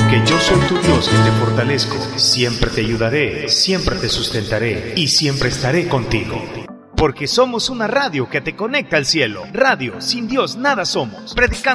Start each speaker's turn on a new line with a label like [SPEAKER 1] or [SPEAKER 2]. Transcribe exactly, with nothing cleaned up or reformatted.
[SPEAKER 1] porque yo soy tu Dios que te fortalezco. Siempre te ayudaré, siempre te sustentaré y siempre estaré contigo. Porque somos una radio que te conecta al cielo. Radio, sin Dios nada somos. Predicando